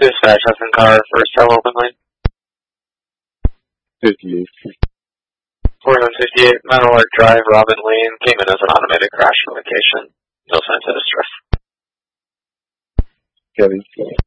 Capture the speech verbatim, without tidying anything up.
Dispatch, Hudson car for cell open lane. fifty-eight. forty-one fifty-eight, Metal Arc Drive, Robin Lane, came in as an automated crash location. No signs of distress. Kevin.